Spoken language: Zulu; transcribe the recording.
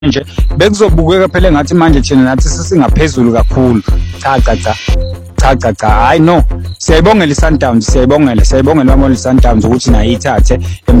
nje bekuzobukeka phela engathi manje thina nathi sisingaphezulu kakhulu. Cha, hayi no, siyayibongela i-Sundowns, siyayibongela Mamelodi Sundowns ukuthi nayo ithathe